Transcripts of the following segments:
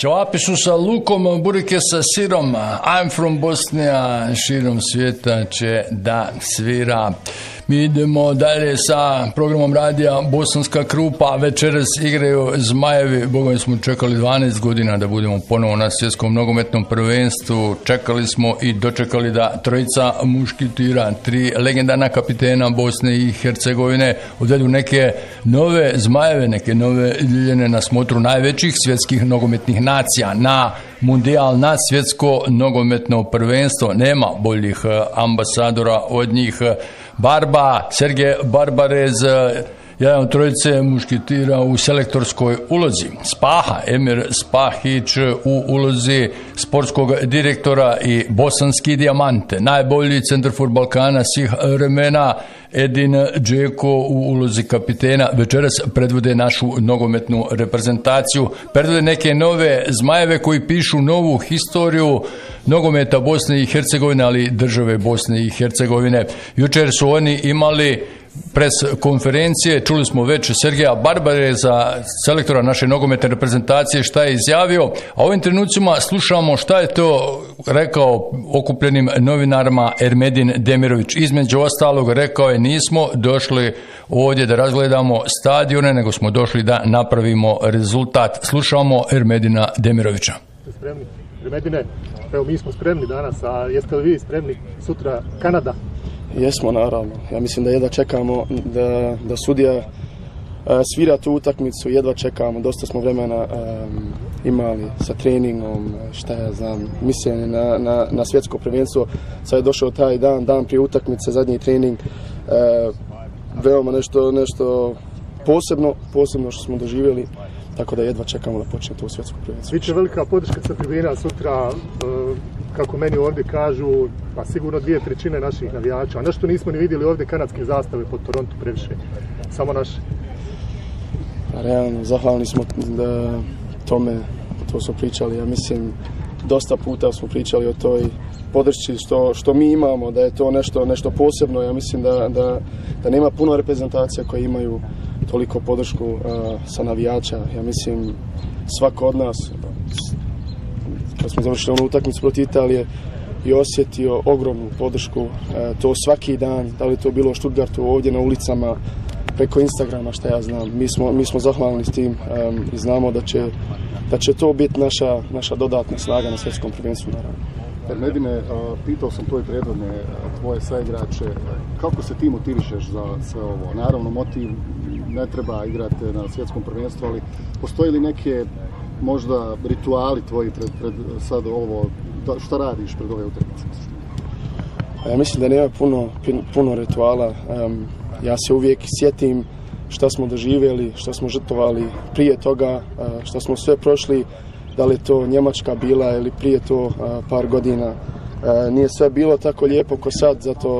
Ćevapi su sa lukom, burike sa sirom. I'm from Bosnia, širom svijeta će da svira. Mi idemo dalje sa programom radija Bosanska Krupa. Večeras igraju Zmajevi. Bogom smo čekali 12 godina da budemo ponovo na svjetskom nogometnom prvenstvu. Čekali smo i dočekali da trojica mušketira, 3 legendarna kapitena Bosne i Hercegovine odvedu neke nove Zmajeve, neke nove ljiljene na smotru najvećih svjetskih nogometnih nacija, na mundijal, na svjetsko nogometno prvenstvo. Nema boljih ambasadora od njih. Barba, Sergej Barbarez, jedan od trojice mušketira u selektorskoj ulozi. Spaha, Emir Spahić u ulozi sportskog direktora i bosanski dijamante. Najbolji centarfor Balkana svih vremena, Edin Džeko u ulozi kapitena. Večeras predvode našu nogometnu reprezentaciju. Predvode neke nove Zmajeve koji pišu novu historiju nogometa Bosne i Hercegovine, ali države Bosne i Hercegovine. Jučer su oni imali pres konferencije, čuli smo već Sergeja Barbareza, selektora naše nogometne reprezentacije, šta je izjavio, a ovim trenucima slušamo šta je to rekao okupljenim novinarima Ermedin Demirović. Između ostalog rekao je: nismo došli ovdje da razgledamo stadione, nego smo došli da napravimo rezultat. Slušamo Ermedina Demirovića. Spremni, Ermedine, evo mi smo spremni danas, a jeste li vi spremni sutra Kanada? Jesmo, naravno. Ja mislim da jedva čekamo da sudija svira tu utakmicu, jedva čekamo. Dosta smo vremena imali sa treningom, šta ja znam, mišljenje na svjetsko prvenstvo. Sad je došao taj dan prije utakmice, zadnji trening. Veoma nešto posebno što smo doživjeli, tako da jedva čekamo da počne to svjetsko prvenstvo. Biće velika podrška sa tribina sutra, kako meni ovdje kažu, pa sigurno 2/3 naših navijača. A nešto nismo ni vidjeli ovdje kanadske zastave po Torontu previše, samo naše. Realno, zahvalni smo da to su pričali. Ja mislim, dosta puta smo pričali o toj podršci što mi imamo, da je to nešto posebno. Ja mislim da nema puno reprezentacija koje imaju toliko podršku sa navijača. Ja mislim, svako od nas, kad smo završili onu utakmicu protiv Italije, i osjetio ogromnu podršku, to svaki dan, da li to bilo u Stuttgartu, ovdje na ulicama, preko Instagrama, šta ja znam. Mi smo zahvalni s tim i znamo da će to biti naša dodatna snaga na svjetskom prvenstvu, naravno. Ermedine, pitao sam tvoje saigrače, kako se ti motivišeš za sve ovo? Naravno, motiv ne treba igrati na svjetskom prvenstvu, ali postoji li neke možda rituali tvoji pred sad ovo, šta radiš pred ove utakmice? Ja mislim da nema puno rituala. Ja se uvijek sjetim šta smo doživjeli, šta smo žrtvovali prije toga, šta smo sve prošli, da li je to Njemačka bila ili prije to par godina. Nije sve bilo tako lijepo ko sad,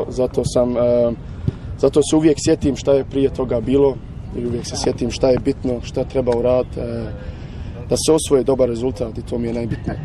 zato se uvijek sjetim šta je prije toga bilo i uvijek se sjetim šta je bitno, šta treba uraditi, da se osvoje dobar rezultat, i to mi je najbitnije.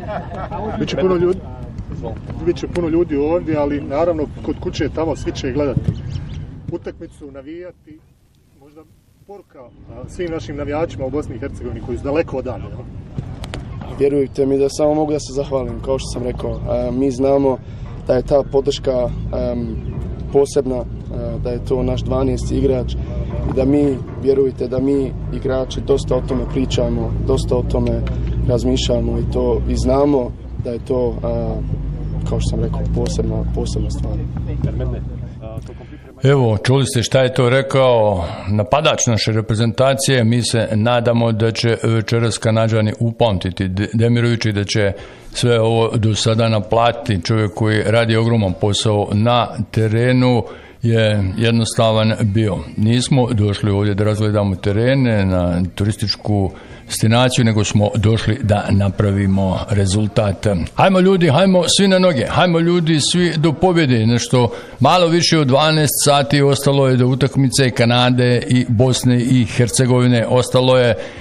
Biće puno ljudi ovdje, ali naravno kod kuće tamo svi će gledati utakmicu, navijati. Možda poruka svim našim navijačima u Bosni i Hercegovini koji su daleko odavde. Vjerujte mi da samo mogu da se zahvalim, kao što sam rekao. Mi znamo da je ta podrška posebna, da je to naš 12. igrač i da vjerujte da mi igrači dosta o tome pričamo, dosta o tome razmišljamo i znamo da je to, kao što sam rekao, posebna stvar. Evo, čuli ste šta je to rekao napadač naše reprezentacije. Mi se nadamo da će večeras Kanađani upamtiti Demirovića i da će sve ovo do sada naplatiti. Čovjek koji radi ogroman posao na terenu je jednostavan bio. Nismo došli ovdje da razgledamo terene na turističku destinaciju, nego smo došli da napravimo rezultat. Hajmo ljudi, hajmo svi na noge, hajmo ljudi svi do pobjede. Nešto malo više od 12 sati ostalo je do utakmice Kanade i Bosne i Hercegovine. Ostalo je